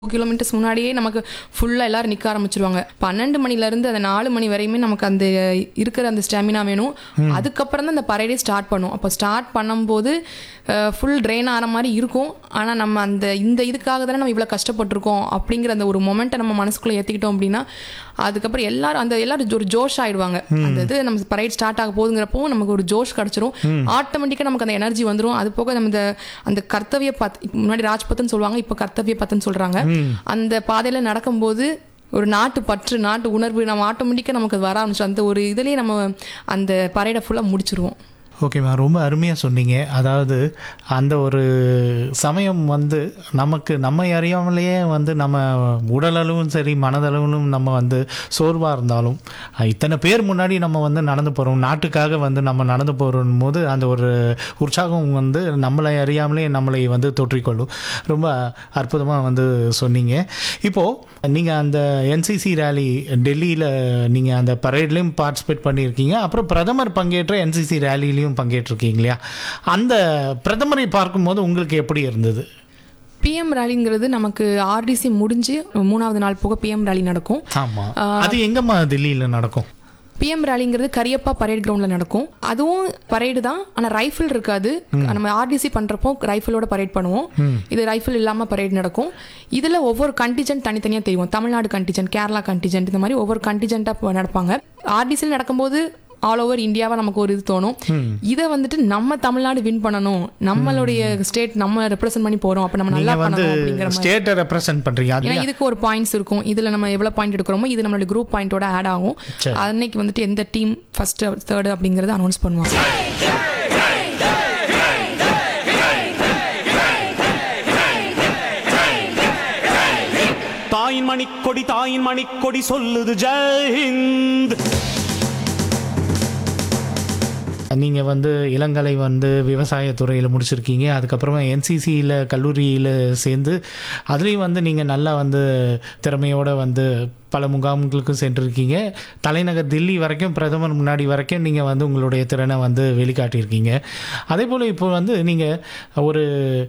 Kilometres முன்னாடியே நமக்கு ஃபுல்லாக எல்லாரும் நிற்க ஆரம்பிச்சிருவாங்க. 12 மணிலேருந்து அந்த 4 மணி வரையுமே நமக்கு அந்த இருக்கிற அந்த ஸ்டாமினா வேணும். அதுக்கப்புறம் தான் அந்த பரேடே ஸ்டார்ட் பண்ணும். அப்போ ஸ்டார்ட் பண்ணும்போது ஃபுல் ட்ரெயின் ஆகிற மாதிரி இருக்கும். ஆனால் நம்ம அந்த இதுக்காக தானே நம்ம இவ்வளோ கஷ்டப்பட்டிருக்கோம் அப்படிங்கிற அந்த ஒரு மொமெண்ட்டை நம்ம மனசுக்குள்ளே ஏற்றிக்கிட்டோம் அப்படின்னா அதுக்கப்புறம் எல்லாரும் ஒரு ஜோஷ் ஆகிடுவாங்க. அந்த இது நம்ம பரேட் ஸ்டார்ட் ஆக போகுதுங்கிறப்போ நமக்கு ஒரு ஜோஷ் கிடச்சிரும். ஆட்டோமேட்டிக்காக நமக்கு அந்த எனர்ஜி வந்துடும். அது போக நம்ம அந்த கர்த்தவிய பத் முன்னாடி ராஜ்பத்துன்னு சொல்லுவாங்க, இப்போ கர்த்தவிய பத்துன்னு சொல்கிறாங்க. அந்த பாதையில் நடக்கும்போது ஒரு நாட்டு உணர்வு நம்ம ஆட்டோமேட்டிக்காக நமக்கு வர ஆரம்பிச்சு அந்த ஒரு இதுலேயே நம்ம அந்த பரேடை ஃபுல்லாக முடிச்சிருவோம். ஓகேம்மா, ரொம்ப அருமையாக சொன்னீங்க. அதாவது அந்த ஒரு சமயம் வந்து நமக்கு நம்ம அறியாமலேயே வந்து நம்ம உடலளவும் சரி மனதளவிலும் நம்ம வந்து சோர்வாக இருந்தாலும் இத்தனை பேர் முன்னாடி நம்ம வந்து நடந்து போகிறோம், நாட்டுக்காக வந்து நம்ம நடந்து போகும் போது அந்த ஒரு உற்சாகம் வந்து நம்மளை அறியாமலே நம்மளை வந்து தொற்றிக்கொள்ளும். ரொம்ப அற்புதமாக வந்து சொன்னீங்க. இப்போது நீங்கள் அந்த என்சிசி ரேலி டெல்லியில் நீங்கள் அந்த பரேட்லேயும் பார்ட்டிசிபேட் பண்ணியிருக்கீங்க, அப்புறம் பிரதமர் பங்கேற்ற என்சிசி ரேலிலையும் பங்கேற்றிருக்கீங்க இல்லையா? அந்த பிரதமரை பார்க்கும்போது உங்களுக்கு எப்படி இருந்தது? பிஎம் ரேலிங்கிறது நமக்கு ஆர்டிசி முடிஞ்சு 3வது நாள் போக பிஎம் ரேலி நடக்கும். ஆமாம், அது எங்கம்மா டெல்லியில் நடக்கும்? பிஎம் ரேலிங்கிறது கரியப்பா பரேட் கிரவுண்டில் நடக்கும். அதுவும் பரேடு தான், ஆனால் ரைஃபிள் இருக்காது. நம்ம ஆர்டிசி பண்ணுறப்போ ரைஃபிளோட பரேட் பண்ணுவோம். இது ரைஃபிள் இல்லாமல் பரேட் நடக்கும். இதில் ஒவ்வொரு கண்டிஜென்ட் தனித்தனியாக தெரியும். தமிழ்நாடு கண்டிஜென்ட், கேரளா கண்டிஜென்ட், இந்த மாதிரி ஒவ்வொரு கண்டிஜென்ட்டாக நடப்பாங்க. ஆர்டிசியில் நடக்கும்போது ஆல் ஓவர் இந்தியாவை நமக்கு ஒரு இது தோணும். இதை வந்துட்டு நம்ம தமிழ்நாடு வின் பண்ணணும், நம்மளுடைய ஸ்டேட் நம்ம ரெப்ரசென்ட் பண்ணி போறோம், அப்ப நம்ம நல்லா பண்ணணும் அப்படிங்கிற மாதிரி ஸ்டேட்டை ரெப்ரசென்ட் பண்றீங்க. ஏன்னா இதுக்கு ஒரு பாயிண்ட்ஸ் இருக்கும். இதுல நம்ம எவ்வளவு பாயிண்ட் எடுக்கிறோமோ இது நம்மளோட குரூப் பாயிண்டோட ஆட் ஆகும். அன்னைக்கு வந்துட்டு எந்த டீம் ஃபர்ஸ்ட் தேர்ட் அப்படிங்கறத அனௌன்ஸ் பண்ணுவாங்க. தாயின் மணிக்கொடி சொல்லுது ஜெய் ஹிந்த். நீங்கள் வந்து இளங்கலை வந்து விவசாயத்துறையில் முடிச்சிருக்கீங்க, அதுக்கப்புறமா என்சிசியில் கல்லூரியில் சேர்ந்து அதுலேயும் வந்து நீங்கள் நல்லா வந்து திறமையோடு வந்து பல முகாம்களுக்கும் சென்றிருக்கீங்க. தலைநகர் தில்லி வரைக்கும் பிரதமர் முன்னாடி வரைக்கும் நீங்கள் வந்து உங்களுடைய திறனை வந்து வெளிக்காட்டியிருக்கீங்க. அதே போல் இப்போ வந்து நீங்கள் ஒரு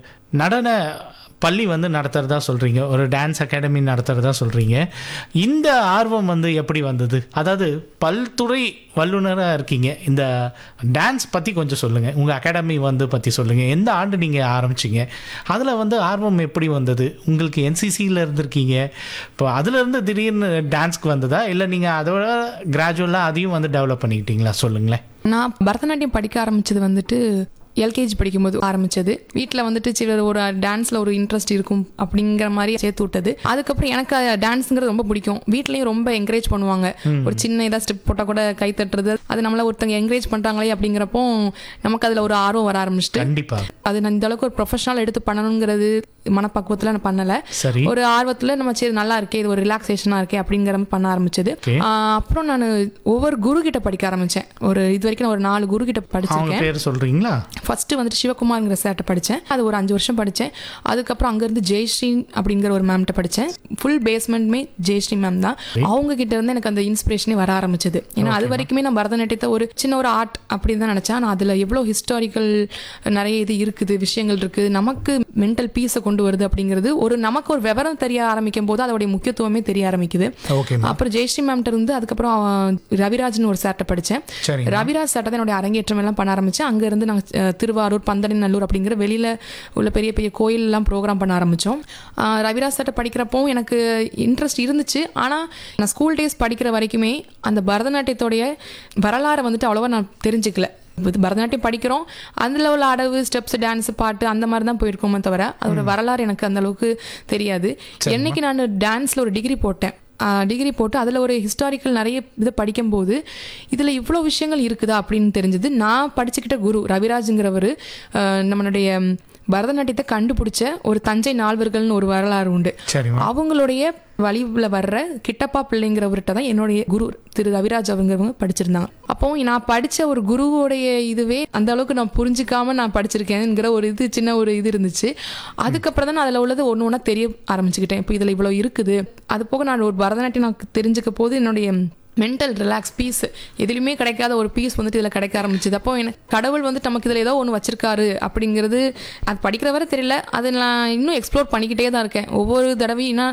நடன பள்ளி வந்து நடத்துகிறதா சொல்கிறீங்க, ஒரு டான்ஸ் அகாடமி நடத்துகிறதா சொல்கிறீங்க. இந்த ஆர்வம் வந்து எப்படி வந்தது? அதாவது பல்துறை வல்லுநராக இருக்கீங்க, இந்த டான்ஸ் பற்றி கொஞ்சம் சொல்லுங்கள். உங்கள் அகாடமி வந்து பற்றி சொல்லுங்கள். எந்த ஆண்டு நீங்கள் ஆரம்பிச்சிங்க? அதில் வந்து ஆர்வம் எப்படி வந்தது? உங்களுக்கு என்சிசியில் இருந்திருக்கீங்க, இப்போ அதிலேருந்து திடீர்னு டான்ஸ்க்கு வந்ததா, இல்லை நீங்கள் அதோட கிராஜுவலாக அதையும் வந்து டெவலப் பண்ணிக்கிட்டீங்களா? சொல்லுங்களேன். நான் பரதநாட்டியம் படிக்க ஆரம்பிச்சது வந்துட்டு எல்கேஜி படிக்கும்போது ஆரம்பிச்சது. வீட்டில் வந்துட்டு சில ஒரு டான்ஸில் ஒரு இன்ட்ரெஸ்ட் இருக்கும் அப்படிங்கிற மாதிரி சேர்த்து விட்டது. அதுக்கப்புறம் எனக்கு டான்ஸுங்கிறது ரொம்ப பிடிக்கும். வீட்லேயும் ரொம்ப என்கரேஜ் பண்ணுவாங்க. ஒரு சின்ன இதாக ஸ்டெப் போட்டால் கூட கை தட்டுறது, அது நம்மளை ஒருத்தங்க என்கரேஜ் பண்ணுறாங்களே அப்படிங்கிறப்போ நமக்கு அதில் ஒரு ஆர்வம் வர ஆரம்பிச்சிட்டு, கண்டிப்பாக அது நான் இந்த அளவுக்கு ஒரு ப்ரொஃபஷனல் எடுத்து பண்ணணுங்கிறது மனப்பக்குவத்தில் நான் பண்ணலை. ஒரு ஆர்வத்தில் நம்ம சரி நல்லா இருக்கே, இது ஒரு ரிலாக்ஸேஷனாக இருக்கே அப்படிங்கிற மாதிரி பண்ண ஆரம்பிச்சது. அப்புறம் நான் ஒவ்வொரு குரு கிட்ட படிக்க ஆரம்பித்தேன். ஒரு இது வரைக்கும் நான் ஒரு 4 குரு கிட்ட படிச்சிருக்கேன். பேர் சொல்கிறீங்களா? ஃபர்ஸ்ட் வந்துட்டு சிவகுமார்ங்கிற சார்ட்ட படித்தேன். அது ஒரு 5 வருஷம் படித்தேன். அதுக்கப்புறம் அங்கேருந்து ஜெயஸ்ரீ அப்படிங்கிற ஒரு மேம்கிட்ட படித்தேன். ஃபுல் பேஸ்மெண்ட்மே ஜெயஸ்ரீ மேம் தான். அவங்க கிட்ட இருந்து எனக்கு அந்த இன்ஸ்பிரேஷனே வர ஆரம்பிச்சது. ஏன்னா அது வரைக்குமே நான் பரதநாட்டியத்தை ஒரு சின்ன ஒரு ஆர்ட் அப்படின்னு தான் நினச்சேன். நான் அதில் எவ்வளோ ஹிஸ்டாரிக்கல் நிறைய இது இருக்குது, விஷயங்கள் இருக்குது, நமக்கு மென்டல் பீஸை கொண்டு வருது அப்படிங்கிறது நமக்கு ஒரு விவரம் தெரிய ஆரம்பிக்கும் போது அதோடைய முக்கியத்துவமே தெரிய ஆரம்பிக்குது. அப்புறம் ஜெயஸ்ரீ மேம்கிட்ட இருந்து அதுக்கப்புறம் ரவிராஜ்னு ஒரு சார்ட்ட படித்தேன். ரவிராஜ் சார்ட்ட தான் என்னுடைய அரங்கேற்றம் எல்லாம் பண்ண ஆரம்பித்தேன். அங்கேருந்து நாங்கள் திருவாரூர், பந்தனிநல்லூர் அப்படிங்கிற வெளியில் உள்ள பெரிய பெரிய கோயிலெலாம் ப்ரோக்ராம் பண்ண ஆரம்பித்தோம். ரவிராஜ் சார்ட்ட படிக்கிறப்போ எனக்கு இன்ட்ரெஸ்ட் இருந்துச்சு. ஆனால் நான் ஸ்கூல் டேஸ் படிக்கிற வரைக்குமே அந்த பரதநாட்டியத்தோடைய வரலாறை வந்துட்டு அவ்வளோவா நான் தெரிஞ்சுக்கல. பரதநாட்டியம் படிக்கிறோம், அதில் உள்ள அடவு, ஸ்டெப்ஸ், டான்ஸ், பாட்டு அந்த மாதிரி தான் போயிருக்கோமே தவிர அதோட வரலாறு எனக்கு அந்த அளவுக்கு தெரியாது. என்னைக்கு நான் டான்ஸில் ஒரு டிகிரி போட்டு அதில் ஒரு ஹிஸ்டாரிக்கல் நிறைய இதை படிக்கும்போது இதில் இவ்வளோ விஷயங்கள் இருக்குதா அப்படின்னு தெரிஞ்சது. நான் படிச்சுக்கிட்ட குரு ரவிராஜுங்கிறவர் நம்மளுடைய பரதநாட்டியத்தை கண்டுபிடிச்ச ஒரு தஞ்சை நால்வர்கள்னு ஒரு வரலாறு உண்டு. அவங்களுடைய வழிவில் வர்ற கிட்டப்பா பிள்ளைங்கிறவர்கிட்ட தான் என்னுடைய குரு திரு ரவிராஜ் அவங்கிறவங்க படிச்சிருந்தாங்க. அப்போ நான் படித்த ஒரு குருவோடைய இதுவே அந்த அளவுக்கு நான் புரிஞ்சிக்காம நான் படிச்சிருக்கேங்கிற ஒரு இது சின்ன ஒரு இது இருந்துச்சு. அதுக்கப்புறம் தான் நான் அதில் உள்ளது ஒன்று ஒன்றா தெரிய ஆரம்பிச்சுக்கிட்டேன். இப்போ இதில் இவ்வளோ இருக்குது. அது போக நான் ஒரு பரதநாட்டியம் நான் தெரிஞ்சுக்க போது என்னுடைய மென்டல் ரிலாக்ஸ் பீஸ் எதுலையுமே கிடைக்காத ஒரு பீஸ் வந்துட்டு இதில் கிடைக்க ஆரம்பிச்சுது. அப்போ எனக்கு கடவுள் வந்துட்டு நமக்கு இதில் ஏதோ ஒன்று வச்சிருக்காரு அப்படிங்கிறது அது படிக்கிற வரை தெரியல. அதை நான் இன்னும் எக்ஸ்ப்ளோர் பண்ணிக்கிட்டே தான் இருக்கேன். ஒவ்வொரு தடவையும்